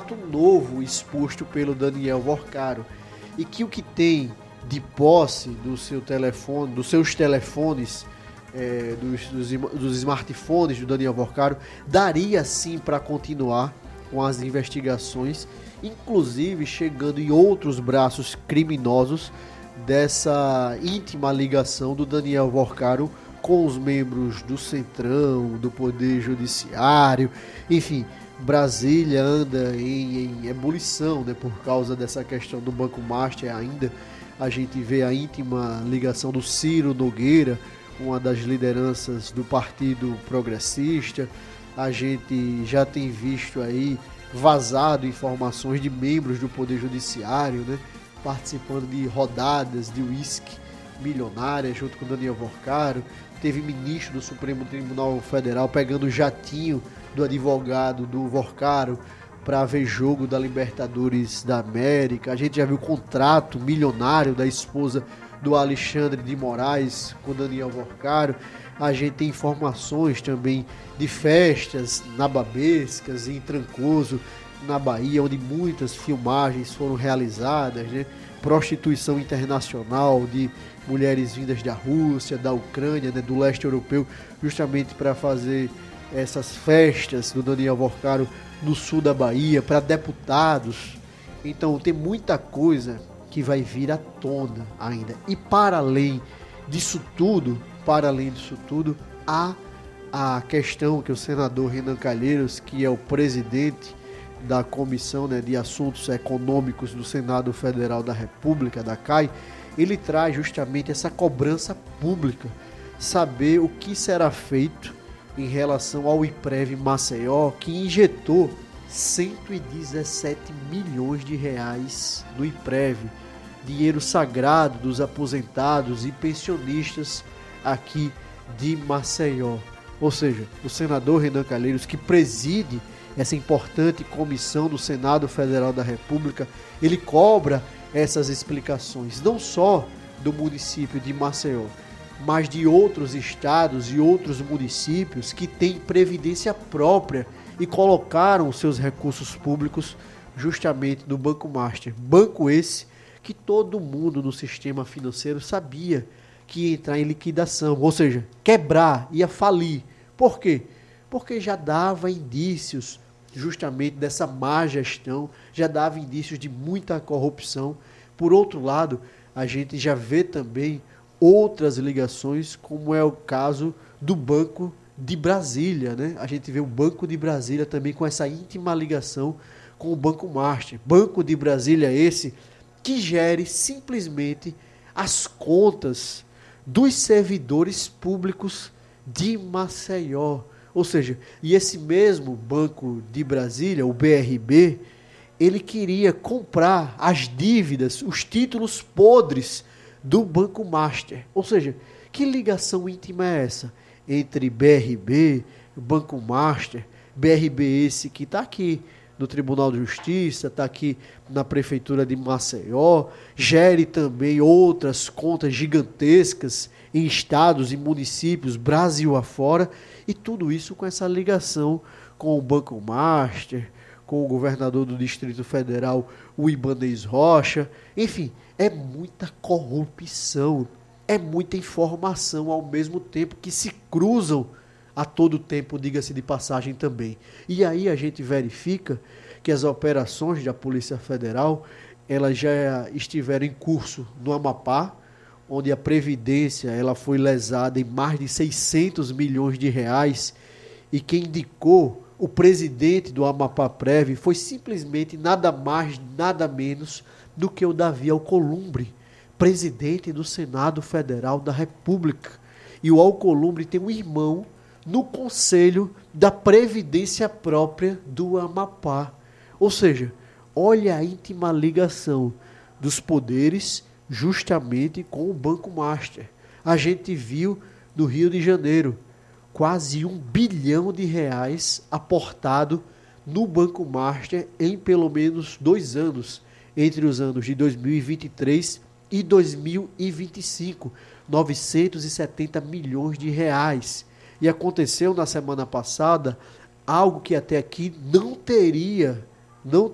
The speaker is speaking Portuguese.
fato novo exposto pelo Daniel Worcaro, e que o que tem de posse do seu telefone, dos seus telefones, dos smartphones do Daniel Worcaro, daria sim para continuar com as investigações, inclusive chegando em outros braços criminosos dessa íntima ligação do Daniel Worcaro com os membros do Centrão, do Poder Judiciário. Enfim, Brasília anda em ebulição, né, por causa dessa questão do Banco Master. Ainda a gente vê a íntima ligação do Ciro Nogueira, uma das lideranças do Partido Progressista. A gente já tem visto aí vazado informações de membros do Poder Judiciário, né, participando de rodadas de uísque milionárias junto com Daniel Worcaro. Teve ministro do Supremo Tribunal Federal pegando o jatinho do advogado do Worcaro para ver jogo da Libertadores da América. A gente já viu o contrato milionário da esposa do Alexandre de Moraes com Daniel Worcaro. A gente tem informações também de festas nababescas em Trancoso, na Bahia, onde muitas filmagens foram realizadas, né? Prostituição internacional de mulheres vindas da Rússia, da Ucrânia, né, do leste europeu, justamente para fazer essas festas do Daniel Worcaro no sul da Bahia, para deputados. Então tem muita coisa que vai vir à tona ainda. E para além disso tudo, há a questão que o senador Renan Calheiros, que é o presidente da Comissão, né, de Assuntos Econômicos do Senado Federal da República, da CAI, ele traz justamente essa cobrança pública, saber o que será feito em relação ao IPREV Maceió, que injetou 117 milhões de reais no IPREV, dinheiro sagrado dos aposentados e pensionistas aqui de Maceió. Ou seja, o senador Renan Calheiros, que preside essa importante comissão do Senado Federal da República, ele cobra essas explicações, não só do município de Maceió, mas de outros estados e outros municípios que têm previdência própria e colocaram seus recursos públicos justamente no Banco Master. Banco esse que todo mundo no sistema financeiro sabia que ia entrar em liquidação, ou seja, quebrar, ia falir. Por quê? Porque já dava indícios justamente dessa má gestão, já dava indícios de muita corrupção. Por outro lado, a gente já vê também outras ligações, como é o caso do Banco de Brasília, né? A gente vê o Banco de Brasília também com essa íntima ligação com o Banco Master. Banco de Brasília esse que gere simplesmente as contas dos servidores públicos de Maceió. Ou seja, e esse mesmo Banco de Brasília, o BRB, ele queria comprar as dívidas, os títulos podres do Banco Master. Ou seja, que ligação íntima é essa entre BRB, Banco Master, BRB esse que está aqui no Tribunal de Justiça, está aqui na Prefeitura de Maceió, gere também outras contas gigantescas em estados e municípios, Brasil afora, e tudo isso com essa ligação com o Banco Master, com o governador do Distrito Federal, o Ibanez Rocha. Enfim, é muita corrupção, é muita informação ao mesmo tempo que se cruzam a todo tempo, diga-se de passagem também. E aí a gente verifica que as operações da Polícia Federal, elas já estiveram em curso no Amapá, onde a Previdência ela foi lesada em mais de 600 milhões de reais, e quem indicou o presidente do Amapá Prev foi simplesmente nada mais, nada menos do que o Davi Alcolumbre, presidente do Senado Federal da República. E o Alcolumbre tem um irmão no Conselho da Previdência Própria do Amapá. Ou seja, olha a íntima ligação dos poderes justamente com o Banco Master. A gente viu no Rio de Janeiro quase 1 bilhão de reais aportado no Banco Master em pelo menos 2 anos, entre os anos de 2023 e 2025, 970 milhões de reais. E aconteceu na semana passada algo que até aqui não teria